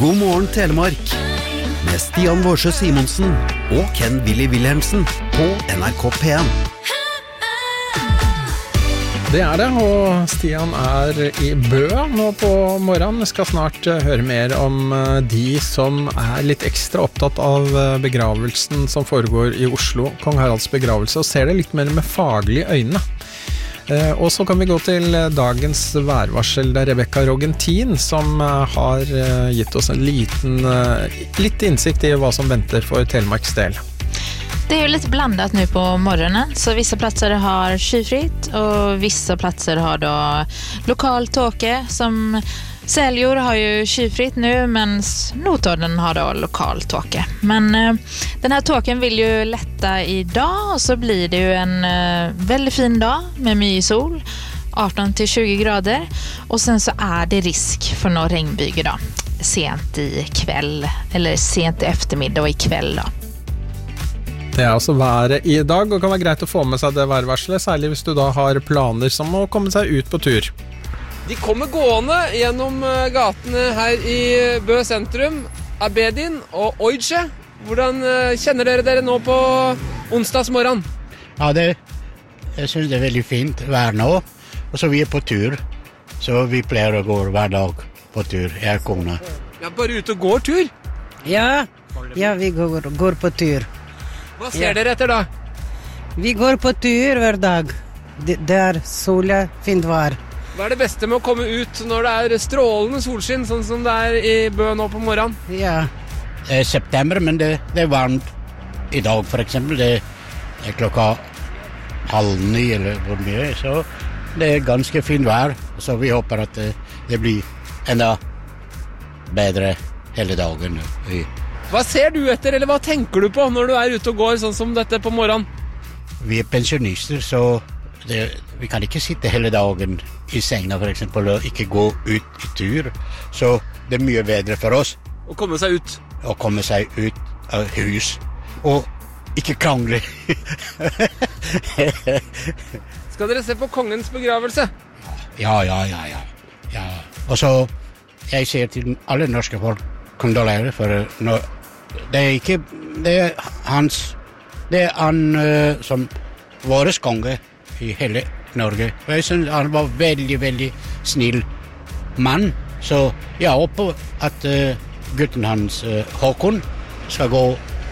God morgen Telemark med Stian Vårsø Simonsen og Ken Willy Wilhelmsen på NRK P1. Det det, og Stian I Bø nå på morgenen. Vi skal snart høre mer om de som litt ekstra opptatt av begravelsen som foregår I Oslo, Kong Haralds begravelse, og ser det litt mer med faglige øyne. Og så kan vi gå til dagens værvarsel. Det Rebecca Rogentin som har gitt oss en litt innsikt I hva som venter for Telemarks del. Det ju lite blandat nu på morgonen, så vissa platser har skyfritt och vissa platser har då lokal tåke. Som Seljord har ju skyfritt nu, men Notodden har då lokal tåke. Men den här tåken vill ju lätta idag, och så blir det ju en väldigt fin dag med mycket sol, 18-20 grader. Och sen så det risk för några regnbyger då, sent I kväll, eller sent I eftermiddag och I kväll då. Det altså været I dag, og kan være greit å få med seg det værvarselet, særlig hvis du da har planer som å komme seg ut på tur. De kommer gående gjennom gatene her I Bø sentrum, Abedin og Oidje. Hvordan kjenner dere nå på onsdagsmorgen? Ja, jeg synes det veldig fint vær nå, og så vi på tur, så vi pleier å gå hver dag på tur, jeg og kona. Ja, bare ute og går tur? Ja, vi går på tur. Hva ser dere etter da? Vi går på tur hver dag. Det sola, fint vær. Hva det beste med å komme ut når det strålende solskinn, sånn som det I Bø nå på morgenen? Ja, det september, men det varmt I dag for eksempel. Det klokka 8:30 eller hvor mye, så det ganske fint vær. Så vi håper at det blir enda bedre hele dagen. Hva ser du etter, eller hva tenker du på når du ute og går sånn som dette på morgenen? Vi pensjonister, så vi kan ikke sitte hele dagen I senga for eksempel, og ikke gå ut I tur. Så det mye bedre for oss. Å komme seg ut? Å komme seg ut av hus, og ikke krangle. Skal dere se på kongens begravelse? Ja. Og så, jeg sier til alle norske folk, kondolerer, for det han som våres konge I hele Norge. Og jeg synes han var veldig, veldig snill mann, så jeg håper at gutten hans, Håkon, skal gå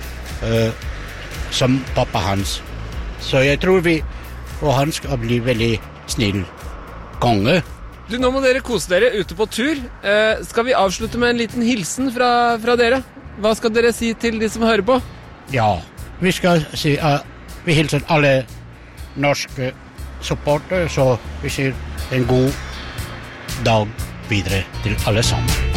som pappa hans. Så jeg tror og han skal bli veldig snill konge. Du, nå må dere kose dere ute på tur. Skal vi avslutte med en liten hilsen fra dere? Hva skal dere si til de som hører på? Ja, vi skal si vi hilser alle norske supporter, så vi sier en god dag videre til alle sammen.